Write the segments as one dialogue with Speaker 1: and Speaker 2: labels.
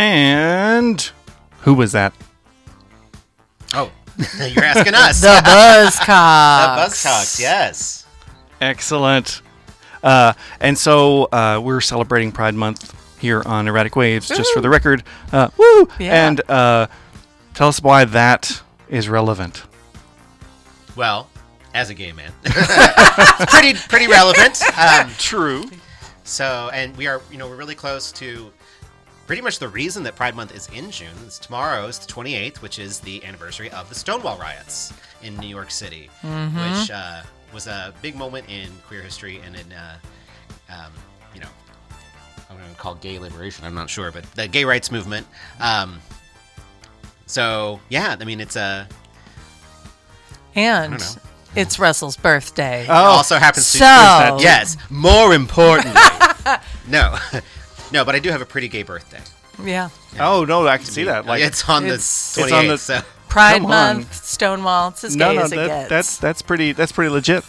Speaker 1: And who was that?
Speaker 2: Oh, you're asking us.
Speaker 3: The Buzzcocks.
Speaker 2: The Buzzcocks, yes.
Speaker 1: Excellent. And so we're celebrating Pride Month here on Erratic Waves, just for the record. Woo!
Speaker 3: Yeah.
Speaker 1: And tell us why that is relevant.
Speaker 2: Well, as a gay man, it's pretty relevant.
Speaker 1: True.
Speaker 2: So, and we're really close to pretty much the reason that Pride Month is in June. It's tomorrow is the 28th, which is the anniversary of the Stonewall riots in New York City, which was a big moment in queer history and in, I'm going to call gay liberation. I'm not sure, but the gay rights movement. So, yeah, I mean, it's a...
Speaker 3: And it's Russell's birthday.
Speaker 2: It also happens to be... Yes, more importantly. No, but I do have a pretty gay birthday.
Speaker 3: Yeah.
Speaker 1: Oh, no, I can see that. Like,
Speaker 2: it's on the 28th, so...
Speaker 3: Pride
Speaker 1: Come
Speaker 3: Month,
Speaker 1: on.
Speaker 3: Stonewall. It's as gay as it gets.
Speaker 1: That's pretty legit.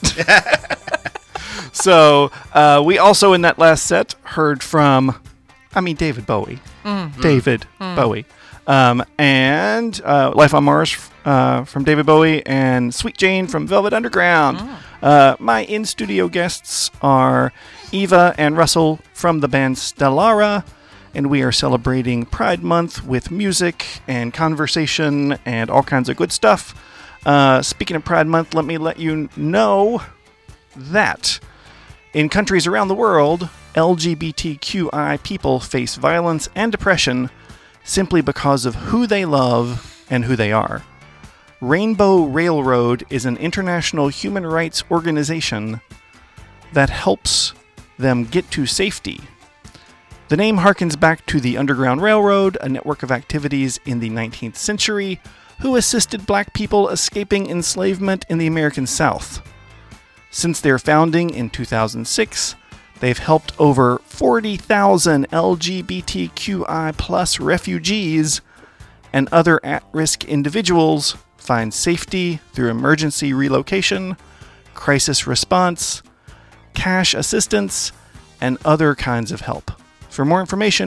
Speaker 1: So we also in that last set heard from, David Bowie. David Bowie. And Life on Mars from David Bowie and Sweet Jane from Velvet Underground. My in-studio guests are Eva and Russell from the band Stellara. And we are celebrating Pride Month with music and conversation and all kinds of good stuff. Speaking of Pride Month, let me let you know that in countries around the world, LGBTQI people face violence and depression simply because of who they love and who they are. Rainbow Railroad is an international human rights organization that helps them get to safety. The name harkens back to the Underground Railroad, a network of activities in the 19th century who assisted black people escaping enslavement in the American South. Since their founding in 2006, they've helped over 40,000 LGBTQI+ refugees and other at-risk individuals find safety through emergency relocation, crisis response, cash assistance, and other kinds of help. For more information,